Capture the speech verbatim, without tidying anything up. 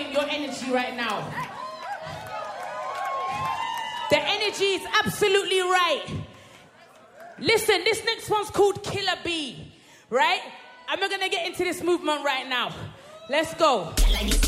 your, your energy right now. The energy is absolutely right. Listen, this next one's called Killer Bee, right? And we're going to get into this movement right now. Let's go.